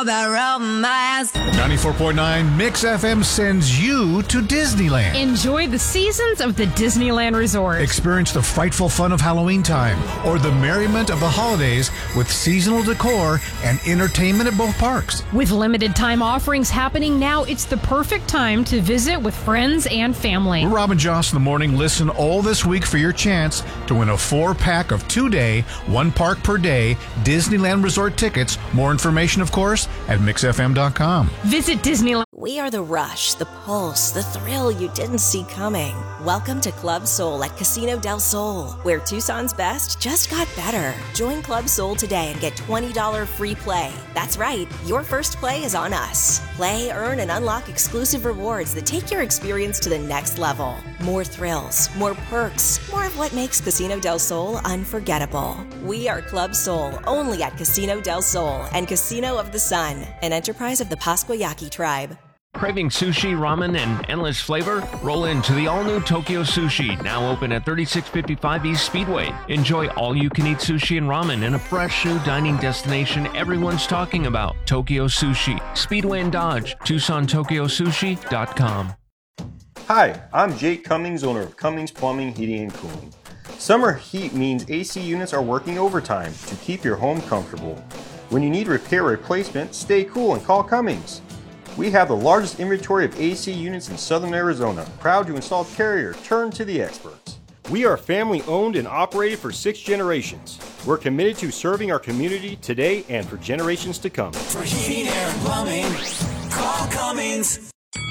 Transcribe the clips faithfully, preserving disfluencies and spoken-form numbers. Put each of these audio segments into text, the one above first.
all that romance. ninety-four point nine Mix F M sends you to Disneyland. Enjoy the seasons of the Disneyland Resort. Experience the frightful fun of Halloween time or the merriment of the holidays with seasonal decor and entertainment at both parks. With limited time offerings happening now, it's the perfect time to visit with friends and family. We're Rob and Joss in the morning. Listen all this week for your chance to win a four-pack of two-day, one park per day Disneyland Resort tickets. More information, of course, at mix f m dot com. Visit Disneyland. We are the rush, the pulse, the thrill you didn't see coming. Welcome to Club Soul at Casino del Sol, where Tucson's best just got better. Join Club Soul today and get twenty dollars free play. That's right, your first play is on us. Play, earn, and unlock exclusive rewards that take your experience to the next level. More thrills, more perks, more of what makes Casino del Sol unforgettable. We are Club Soul, only at Casino del Sol and Casino of the Sun, an enterprise of the Pasquayaki tribe. Craving sushi, ramen, and endless flavor? Roll into the all-new Tokyo Sushi, now open at thirty-six fifty-five East Speedway. Enjoy all-you-can-eat sushi and ramen in a fresh new dining destination everyone's talking about. Tokyo Sushi, Speedway and Dodge, Tucson Tokyo Sushi dot com. Hi, I'm Jake Cummings, owner of Cummings Plumbing, Heating, and Cooling. Summer heat means A C units are working overtime to keep your home comfortable. When you need repair or replacement, stay cool and call Cummings. We have the largest inventory of A C units in southern Arizona. Proud to install Carrier. Turn to the experts. We are family owned and operated for six generations. We're committed to serving our community today and for generations to come. For heating, air, and plumbing, call Cummings.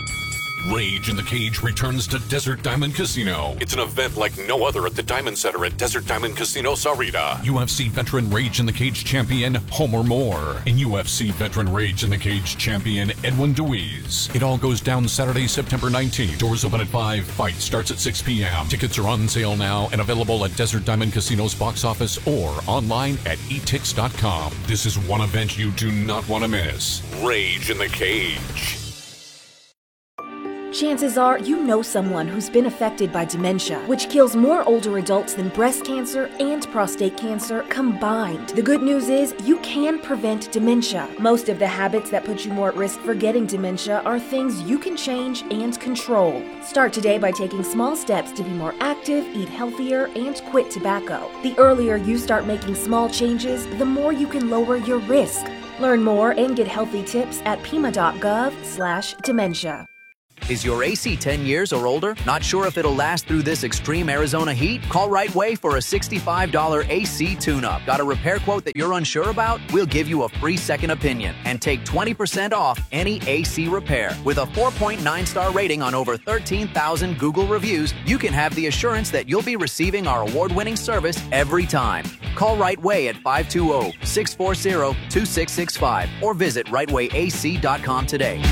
Rage in the Cage returns to Desert Diamond Casino. It's an event like no other at the Diamond Center at Desert Diamond Casino, Sahuarita. U F C veteran Rage in the Cage champion Homer Moore and U F C veteran Rage in the Cage champion Edwin Deweese. It all goes down Saturday, September nineteenth. Doors open at five. Fight starts at six p.m. Tickets are on sale now and available at Desert Diamond Casino's box office or online at e tix dot com. This is one event you do not want to miss. Rage in the Cage. Chances are you know someone who's been affected by dementia, which kills more older adults than breast cancer and prostate cancer combined. The good news is you can prevent dementia. Most of the habits that put you more at risk for getting dementia are things you can change and control. Start today by taking small steps to be more active, eat healthier, and quit tobacco. The earlier you start making small changes, the more you can lower your risk. Learn more and get healthy tips at pima dot gov slash dementia. Is your A C ten years or older? Not sure if it'll last through this extreme Arizona heat? Call Right Way for a sixty-five dollars A C tune-up. Got a repair quote that you're unsure about? We'll give you a free second opinion and take twenty percent off any A C repair. With a four point nine star rating on over thirteen thousand Google reviews, you can have the assurance that you'll be receiving our award-winning service every time. Call Right Way at five two zero, six four zero, two six six five or visit right way a c dot com today.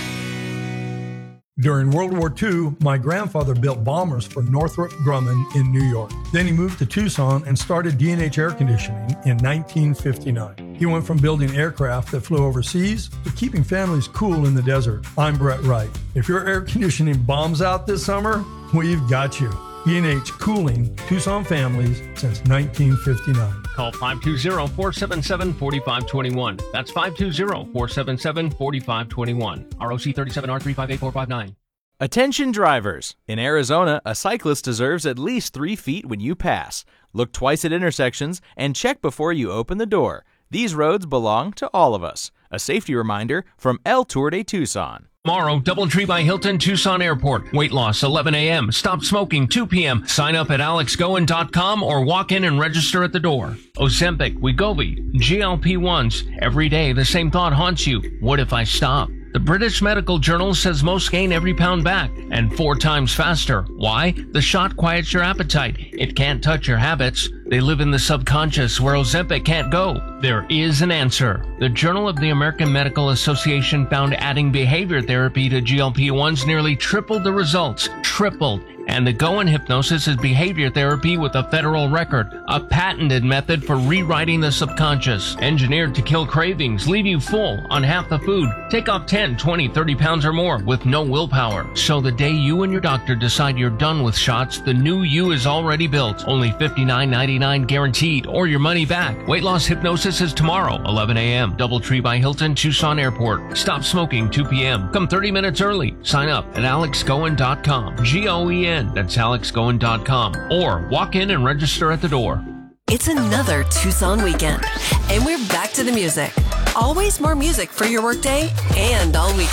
During World War Two, my grandfather built bombers for Northrop Grumman in New York. Then he moved to Tucson and started D and H Air Conditioning in nineteen fifty-nine. He went from building aircraft that flew overseas to keeping families cool in the desert. I'm Brett Wright. If your air conditioning bombs out this summer, we've got you. D and H Cooling, Tucson families since nineteen fifty-nine. Call five two zero, four seven seven, four five two one. That's five two zero, four seven seven, four five two one. R O C thirty-seven R three five eight four five nine. Attention drivers! In Arizona, a cyclist deserves at least three feet when you pass. Look twice at intersections and check before you open the door. These roads belong to all of us. A safety reminder from El Tour de Tucson. Tomorrow, DoubleTree by Hilton, Tucson Airport. Weight loss, eleven a.m. Stop smoking, two p.m. Sign up at alex goen dot com or walk in and register at the door. Ozempic, Wegovy, G L P ones. Every day, the same thought haunts you. What if I stop? The British Medical Journal says most gain every pound back and four times faster. Why? The shot quiets your appetite. It can't touch your habits. They live in the subconscious where Ozempic can't go. There is an answer. The Journal of the American Medical Association found adding behavior therapy to G L P ones nearly tripled the results. Tripled. And the Goen hypnosis is behavior therapy with a federal record, a patented method for rewriting the subconscious, engineered to kill cravings, leave you full on half the food, take off ten, twenty, thirty pounds or more with no willpower. So the day you and your doctor decide you're done with shots, the new you is already built. Only fifty-nine ninety-nine guaranteed or your money back. Weight loss hypnosis is tomorrow, eleven a.m. Doubletree by Hilton, Tucson Airport. Stop smoking two p.m. Come thirty minutes early. Sign up at alex goen dot com. G O E N. That's alex goen dot com. Or walk in and register at the door. It's another Tucson weekend, and we're back to the music. Always more music for your workday and all weekend.